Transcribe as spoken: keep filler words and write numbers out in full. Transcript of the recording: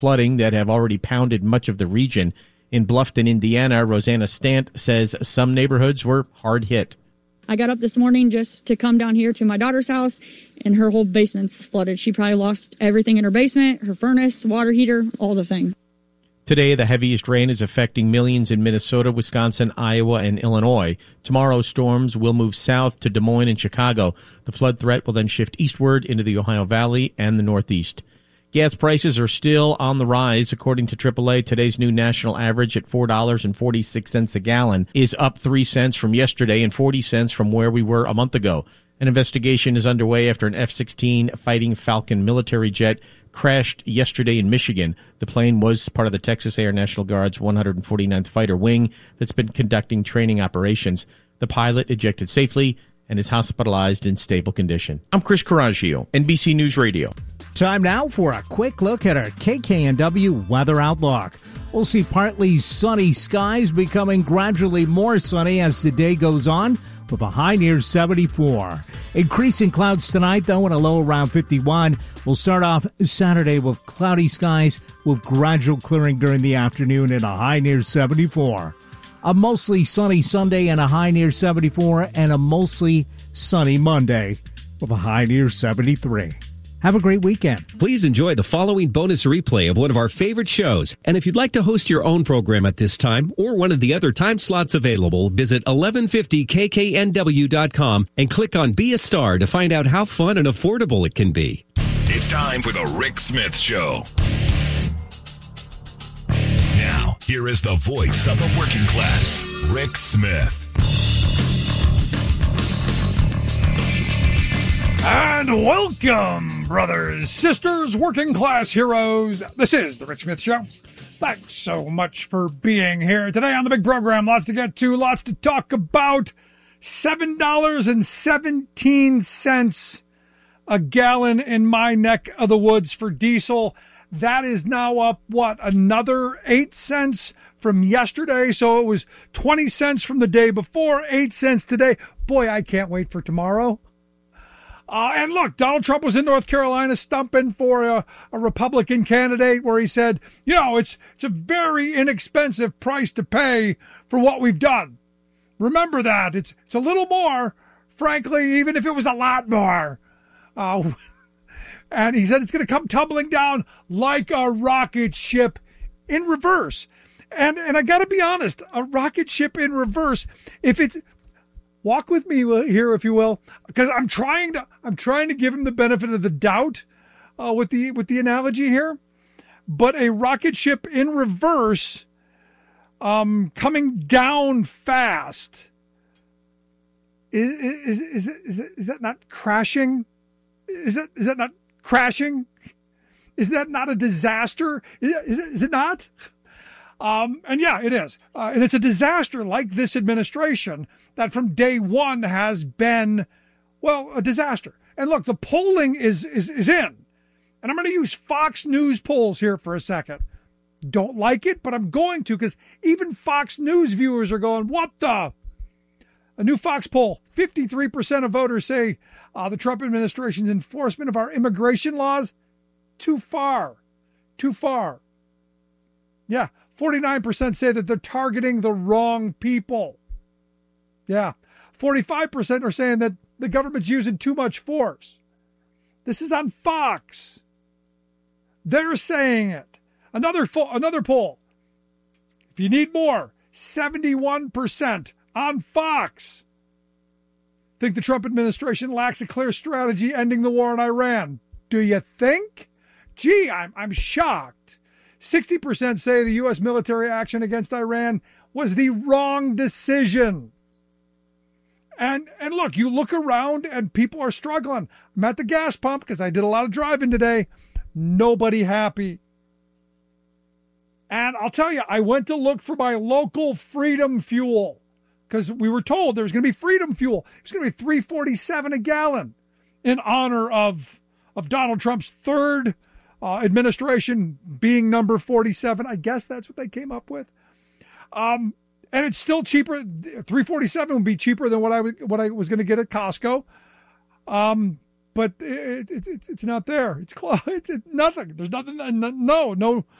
flooding that have already pounded much of the region. In Bluffton, Indiana, Rosanna Stant says some neighborhoods were hard hit. I got up this morning just to come down here to my daughter's house, and her whole basement's flooded. She probably lost everything in her basement, her furnace, water heater, all the thing. Today, the heaviest rain is affecting millions in Minnesota, Wisconsin, Iowa, and Illinois. Tomorrow, storms will move south to Des Moines and Chicago. The flood threat will then shift eastward into the Ohio Valley and the Northeast. Gas prices are still on the rise. According to triple A, today's new national average at four dollars and forty-six cents a gallon is up three cents from yesterday and forty cents from where we were a month ago. An investigation is underway after an F sixteen Fighting Falcon military jet crashed yesterday in Michigan. The plane was part of the Texas Air National Guard's one hundred forty-ninth Fighter Wing that's been conducting training operations. The pilot ejected safely and is hospitalized in stable condition. I'm Chris Coraggio, N B C News Radio. Time now for a quick look at our K K N W weather outlook. We'll see partly sunny skies becoming gradually more sunny as the day goes on, with a high near seventy-four. Increasing clouds tonight, though, and a low around fifty-one. We'll start off Saturday with cloudy skies with gradual clearing during the afternoon and a high near seventy-four. A mostly sunny Sunday and a high near seventy-four, and a mostly sunny Monday with a high near seventy-three. Have a great weekend. Please enjoy the following bonus replay of one of our favorite shows. And if you'd like to host your own program at this time or one of the other time slots available, visit eleven fifty K K N W dot com and click on Be a Star to find out how fun and affordable it can be. It's time for the Rick Smith Show. Now, here is the voice of the working class, Rick Smith. And welcome, brothers, sisters, working class heroes. This is the Rick Smith Show. Thanks so much for being here today on the big program. Lots to get to, lots to talk about. seven dollars and seventeen cents a gallon in my neck of the woods for diesel. That is now up, what, another eight cents from yesterday? So it was twenty cents from the day before, eight cents today. Boy, I can't wait for tomorrow. Uh, and look, Donald Trump was in North Carolina stumping for a, a Republican candidate where he said, you know, it's it's a very inexpensive price to pay for what we've done. Remember that. It's it's a little more, frankly, even if it was a lot more. Uh, and he said it's going to come tumbling down like a rocket ship in reverse. And, and I got to be honest, a rocket ship in reverse, if it's... Walk with me here, if you will, because I'm trying to I'm trying to give him the benefit of the doubt uh, with the with the analogy here. But a rocket ship in reverse, um, coming down fast, is is is, is, that, is that not crashing? Is that is that not crashing? Is that not a disaster? Is, is, it, is it not? Um, and yeah, it is. Uh, and it's a disaster like this administration that from day one has been, well, a disaster. And look, the polling is, is, is in. And I'm going to use Fox News polls here for a second. Don't like it, but I'm going to, because even Fox News viewers are going, what the? A new Fox poll, fifty-three percent of voters say uh, the Trump administration's enforcement of our immigration laws, too far. Too far. Yeah. forty-nine percent say that they're targeting the wrong people. Yeah. forty-five percent are saying that the government's using too much force. This is on Fox. They're saying it. Another fo- another poll. If you need more, seventy-one percent on Fox think the Trump administration lacks a clear strategy ending the war in Iran. Do you think? Gee, I'm I'm shocked. sixty percent say the U S military action against Iran was the wrong decision. And and look, you look around and people are struggling. I'm at the gas pump because I did a lot of driving today. Nobody happy. And I'll tell you, I went to look for my local Freedom Fuel because we were told there was going to be Freedom Fuel. It was going to be three forty-seven a gallon in honor of, of Donald Trump's third Uh, administration being number forty-seven. I guess that's what they came up with. Um, and it's still cheaper. three forty-seven would be cheaper than what I, would, what I was going to get at Costco. Um, but it, it, it, it's it's not there. It's close. It's, it's nothing. There's nothing. No, no,